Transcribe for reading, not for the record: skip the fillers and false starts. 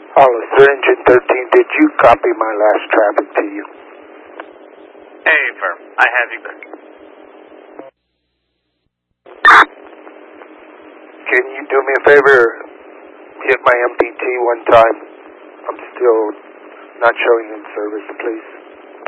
Hollister, Engine 13, did you copy my last traffic to you? Hey, firm. I have you back. Can you do me a favor? Hit my MPT one time. I'm still not showing in service, please.